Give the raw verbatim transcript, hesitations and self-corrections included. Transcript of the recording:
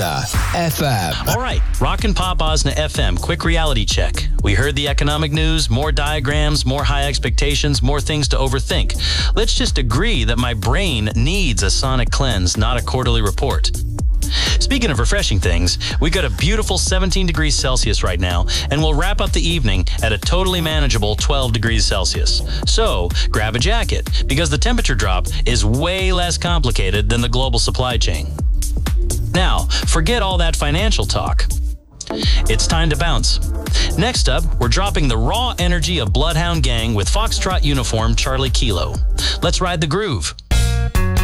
F M. All right, Rock and Pop Osna F M, quick reality check. We heard the economic news, more diagrams, more high expectations, more things to overthink. Let's just agree that my brain needs a sonic cleanse, not a quarterly report. Speaking of refreshing things, we got a beautiful seventeen degrees Celsius right now, and we'll wrap up the evening at a totally manageable twelve degrees Celsius. So, grab a jacket, because the temperature drop is way less complicated than the global supply chain. Now, forget all that financial talk. It's time to bounce. Next up, we're dropping the raw energy of Bloodhound Gang with Foxtrot uniform Charlie Kilo. Let's ride the groove.